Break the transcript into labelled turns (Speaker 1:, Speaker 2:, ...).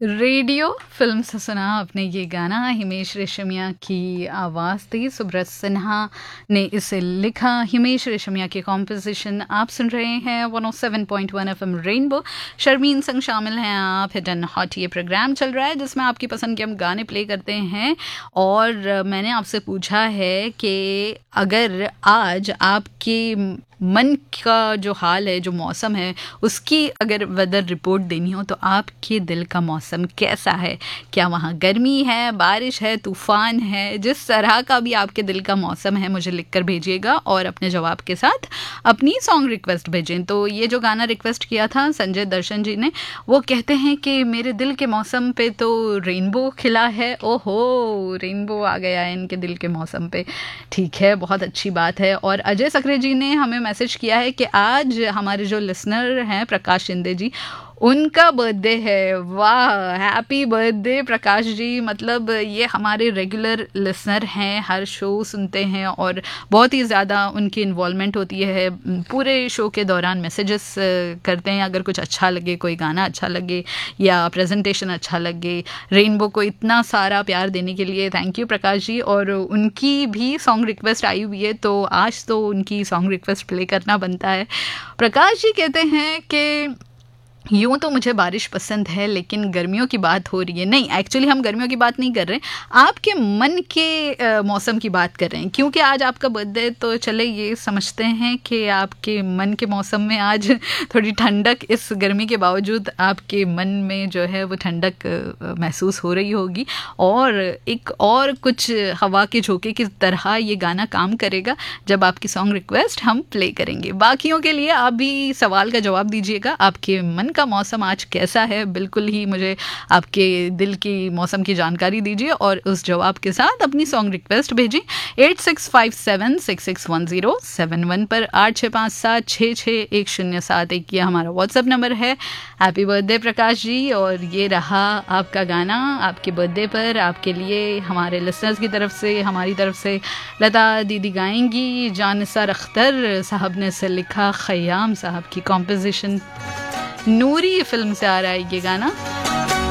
Speaker 1: Radio film से सुना आपने ये गाना। हिमेश रेशमिया की आवाज़ थी, सुब्रत सिन्हा ने इसे लिखा। हिमेश रेशमिया की कॉम्पोजिशन आप सुन रहे हैं 107.1 एफएम रेनबो। शर्मीन संग शामिल हैं आप। हिट एंड हॉट ये प्रोग्राम चल रहा है जिसमें आपकी पसंद के हम गाने प्ले करते हैं। और मैंने आपसे पूछा है कि अगर आज आपके मन का जो हाल है, जो मौसम है, उसकी अगर वेदर रिपोर्ट देनी हो तो आपके दिल का मौसम कैसा है? क्या वहाँ गर्मी है, बारिश है, तूफान है? जिस तरह का भी आपके दिल का मौसम है मुझे लिखकर भेजिएगा और अपने जवाब के साथ अपनी सॉन्ग रिक्वेस्ट भेजें। तो ये जो गाना रिक्वेस्ट किया था संजय दर्शन जी ने, वो कहते हैं कि मेरे दिल के मौसम पे तो रेनबो खिला है। ओहो, रेनबो आ गया है इनके दिल के मौसम पे। ठीक है, बहुत अच्छी बात है। और अजय सकरे जी ने हमें मैसेज किया है कि आज हमारे जो लिसनर हैं प्रकाश शिंदे जी, उनका बर्थडे है। वाह, हैप्पी बर्थडे प्रकाश जी। मतलब ये हमारे रेगुलर लिसनर हैं, हर शो सुनते हैं और बहुत ही ज़्यादा उनकी इन्वॉल्वमेंट होती है। पूरे शो के दौरान मैसेजेस करते हैं अगर कुछ अच्छा लगे, कोई गाना अच्छा लगे या प्रेजेंटेशन अच्छा लगे। रेनबो को इतना सारा प्यार देने के लिए थैंक यू प्रकाश जी। और उनकी भी सॉन्ग रिक्वेस्ट आई हुई है तो आज तो उनकी सॉन्ग रिक्वेस्ट प्ले करना बनता है। प्रकाश जी कहते हैं कि यूँ तो मुझे बारिश पसंद है लेकिन गर्मियों की बात हो रही है। नहीं, एक्चुअली हम गर्मियों की बात नहीं कर रहे हैं, आपके मन के मौसम की बात कर रहे हैं। क्योंकि आज आपका बर्थडे तो चले ये समझते हैं कि आपके मन के मौसम में आज थोड़ी ठंडक, इस गर्मी के बावजूद आपके मन में जो है वो ठंडक महसूस हो रही होगी। और एक और कुछ हवा के झोंके की तरह ये गाना काम करेगा जब आपकी सॉन्ग रिक्वेस्ट हम प्ले करेंगे। बाकियों के लिए आप भी सवाल का जवाब दीजिएगा, आपके मन का मौसम आज कैसा है? बिल्कुल ही मुझे आपके दिल की मौसम की जानकारी दीजिए और उस जवाब के साथ अपनी सॉन्ग रिक्वेस्ट भेजिए 8657661071 पर। 8657661071 ये हमारा व्हाट्सएप नंबर है। Happy birthday Prakash ji. और ये रहा आपका गाना आपके बर्थडे पर आपके लिए, हमारे लिसनर्स की तरफ से, हमारी तरफ से। लता दीदी गाएंगी, जानिसार अख्तर साहब ने इसे लिखा, खयाम साहब की कॉम्पोजिशन। नूरी फिल्म से आ रहा है ये गाना।